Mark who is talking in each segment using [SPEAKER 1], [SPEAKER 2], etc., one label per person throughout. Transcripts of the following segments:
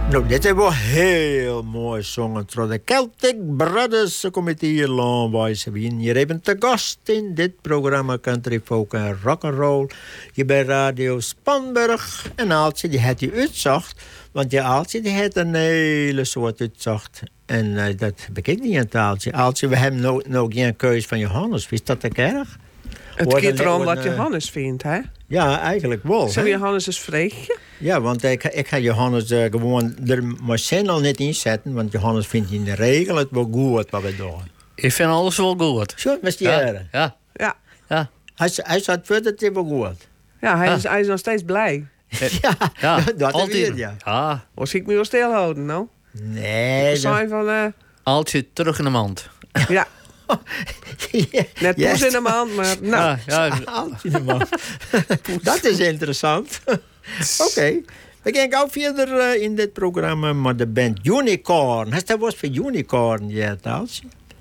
[SPEAKER 1] Nou, dit hebben we heel mooi zongen door de Celtic Brothers. Ze komen hier lang bij. Ze zijn hier even te gast in dit programma Country Folk en Rock'n'Roll. Je bij Radio Spanburg. En Aaltje, die had je uitzocht. Want je Aaltje, die had een hele soort uitzocht. En dat bekijk niet aan het Aaltje. Aaltje, we hebben nog geen keus van Johannes. Is dat ook erg?
[SPEAKER 2] Het gaat erom wat Johannes vindt, hè?
[SPEAKER 1] Ja, eigenlijk wel.
[SPEAKER 2] Zullen we Johannes eens vreegje?
[SPEAKER 1] Ja, want ik ga Johannes gewoon er maar zin al niet inzetten. Want Johannes vindt in de regel het wel goed wat we doen.
[SPEAKER 3] Ik vind alles wel goed.
[SPEAKER 1] Zo, met die heren.
[SPEAKER 3] Ja.
[SPEAKER 1] Hij zat verder het wel goed.
[SPEAKER 2] Ja, hij is nog steeds blij.
[SPEAKER 1] Ja, dat
[SPEAKER 3] altijd.
[SPEAKER 1] Weer, ja.
[SPEAKER 3] Ja.
[SPEAKER 2] Was ik me wel stilhouden, nou?
[SPEAKER 1] Nee.
[SPEAKER 2] Ik zei van...
[SPEAKER 3] Altijd terug in de mand.
[SPEAKER 2] Ja. Net poes in de maand, maar nou.
[SPEAKER 1] In de mand. Dat is interessant. Oké. We gaan gauw verder in dit programma met de band Unicorn. Heeft dat wat voor Unicorn, ja, Taaltje?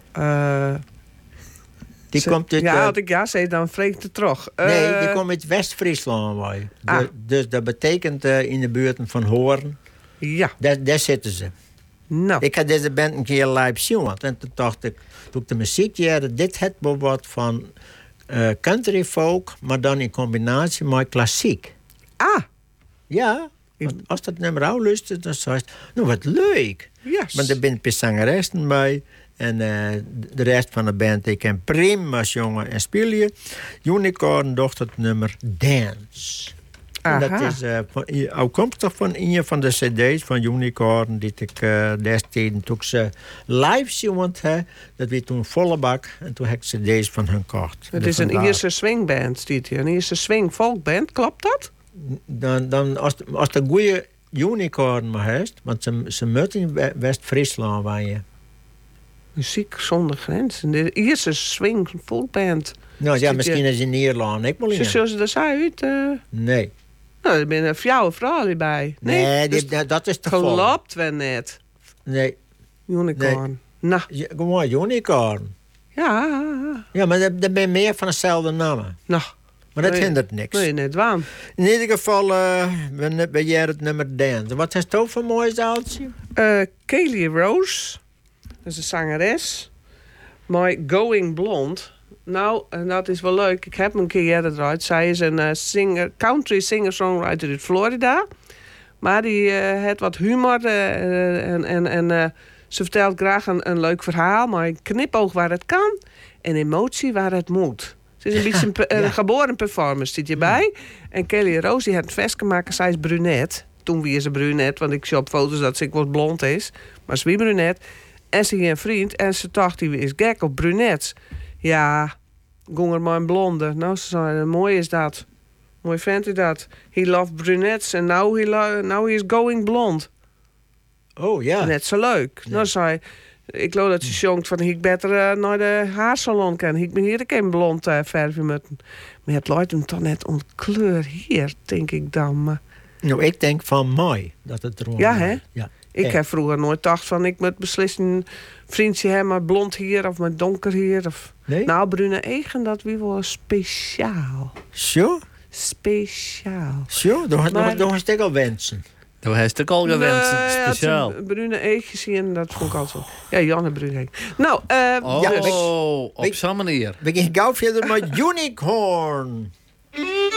[SPEAKER 1] Die komt uit...
[SPEAKER 2] zei dan vreeg het terug.
[SPEAKER 1] Nee, die komt uit West-Friesland. Dus dat betekent in de buurt van Hoorn.
[SPEAKER 2] Ja.
[SPEAKER 1] Daar zitten ze.
[SPEAKER 2] Nou.
[SPEAKER 1] Ik had deze band een keer live zien. En toen dacht ik, toen ik de muziek hoorde, dit heeft wel wat van country folk, maar dan in combinatie met klassiek.
[SPEAKER 2] Ah.
[SPEAKER 1] Ja, want als dat nummer al luistert, dan zei je, nou wat leuk.
[SPEAKER 2] Yes.
[SPEAKER 1] Maar er zijn een paar zangeressen bij. En de rest van de band, ik kan prima jongen en spelen. Unicorn docht het nummer Dance. En dat is afkomstig van een van de cd's van Unicorn... die ik destijds toen ze live zien heb. Dat werd toen volle bak. En toen heb ik cd's van hun gekocht.
[SPEAKER 2] Het is een Ierse swingband, dit hier. Een Ierse swing folkband, klopt dat?
[SPEAKER 1] Dan als de goede Unicorn maar heeft... want ze moeten in West-Friesland waaien.
[SPEAKER 2] Muziek zonder grenzen. De Ierse swing folkband.
[SPEAKER 1] Nou ja, misschien is in Nederland. Ik wil niet.
[SPEAKER 2] Zullen ze er uit?
[SPEAKER 1] Nee.
[SPEAKER 2] Nou, er zijn een vrouw bij.
[SPEAKER 1] Nee, dus dat is te vol.
[SPEAKER 2] Klopt wel net.
[SPEAKER 1] Nee.
[SPEAKER 2] Unicorn. Nee. Nou.
[SPEAKER 1] Gewoon Unicorn.
[SPEAKER 2] Ja.
[SPEAKER 1] Ja, maar er ben meer van dezelfde namen.
[SPEAKER 2] Nou.
[SPEAKER 1] Maar dat hindert niks.
[SPEAKER 2] Nee, net waan.
[SPEAKER 1] In ieder geval, ben jij het nummer Dance. Wat is het ook voor mooi zaaltje?
[SPEAKER 2] Kelly Rose. Dat is een zangeres. My Going Blonde. Nou, en dat is wel leuk. Ik heb hem een keer eerder eruit. Zij is een country singer-songwriter uit Florida. Maar die heeft wat humor. En ze vertelt graag een leuk verhaal. Maar een knipoog waar het kan. En emotie waar het moet. Ze is een beetje een geboren performance. Zit je bij. En Kelly Rose die heeft het vest gemaakt. Zij is brunet. Toen wie is ze brunet. Want ik zie op foto's dat ze wat blond is. Maar ze is brunet. En ze heeft een vriend. En ze dacht, die is gek op brunets. Ja, gonger maar een blonde. Nou, ze zei, mooi is dat. Mooi vent is dat. He loved brunettes and now he is going blond.
[SPEAKER 1] Oh ja.
[SPEAKER 2] Net zo leuk. Ja. Nou, zei ik geloof dat ze zongt van ik beter naar de haarsalon kan. Ik ben hier ook een blond verven moeten. Maar het lijkt hem toch net ontkleur hier, denk ik dan. Maar...
[SPEAKER 1] Nou, ik denk van mooi dat het erom.
[SPEAKER 2] Ja, hè?
[SPEAKER 1] Ja.
[SPEAKER 2] Ik heb vroeger nooit gedacht van ik moet beslissen een vriendje hebben met blond hier of met donker hier. Of...
[SPEAKER 1] Nee?
[SPEAKER 2] Nou, brune eigen, dat wie wel speciaal.
[SPEAKER 1] Zo?
[SPEAKER 2] Speciaal.
[SPEAKER 1] Zo, dan had ik al wensen.
[SPEAKER 3] Dat heeft ik al gewenst, speciaal.
[SPEAKER 2] Brune eigen zien, dat vond ik altijd zo. Ja, Janne brune eigen. Nou,
[SPEAKER 3] op zo'n manier.
[SPEAKER 1] We gaan gauw verder met Unicorn.